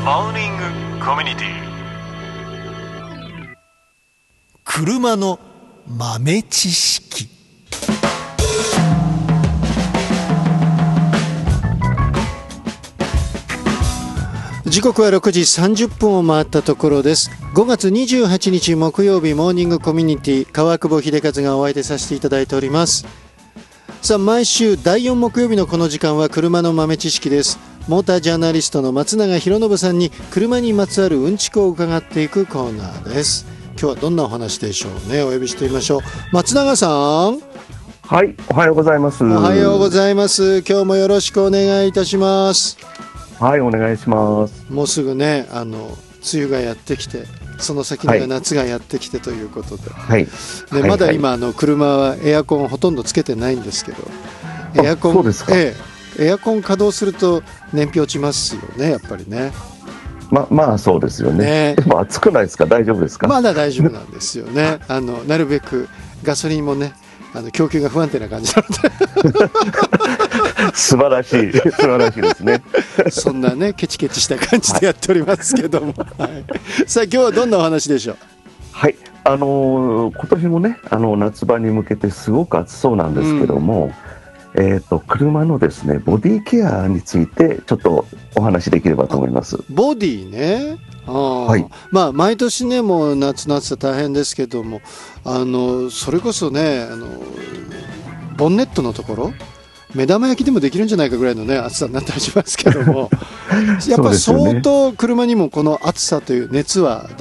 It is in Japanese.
Morning Community。 車の豆知識。時刻は6時30分を回ったところです。5月28日木曜日、モーニングコミュニティ、川久保秀和がお相手させていただいております。さあ、毎週第4木曜日のこの時間は車の豆知識です。モータージャーナリストの松永博信さんに車にまつわるうんちくを伺っていくコーナーです。今日はどんなお話でしょうね。お呼びしてみましょう。松永さん。 はい、おはようございます。 おはようございます。今日もよろしくお願いいたします。 はい、お願いします。 もうすぐね、梅雨がやってきて、その先には夏がやってきてということで、 はいでまだ今車はエアコンほとんどつけてないんですけど、エアコン、 そうですか。 エアコン稼働すると燃費落ちますよね、やっぱりね。 まあそうですよね。でも暑くないですか？大丈夫ですか？ まだ大丈夫なんですよね。なるべくガソリンもね、供給が不安定な感じなので素晴らしいですね。 そんなね、ケチケチした感じでやっておりますけども、はい、さあ今日はどんなお話でしょう？ はい、今年もね、夏場に向けてすごく暑そうなんですけども、車のですね、ボディケアについてちょっとお話しできればと思います。 ボディね。 はい、 毎年ね、もう夏の暑さ大変ですけども、それこそね、ボンネットのところ、目玉焼きでもできるんじゃないかぐらいのね、暑さになったりしますけどもやっぱり相当車にもこの暑さという熱は